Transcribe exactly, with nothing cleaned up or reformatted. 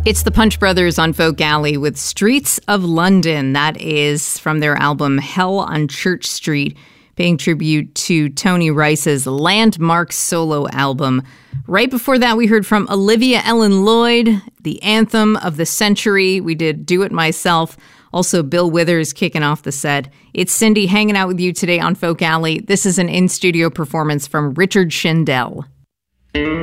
It's the Punch Brothers on Folk Alley with Streets of London. That is from their album Hell on Church Street, paying tribute to Tony Rice's landmark solo album. Right before that, we heard from Olivia Ellen Lloyd, the anthem of the century. We did Do It Myself. Also, Bill Withers kicking off the set. It's Cindy hanging out with you today on Folk Alley. This is an in-studio performance from Richard Shindell.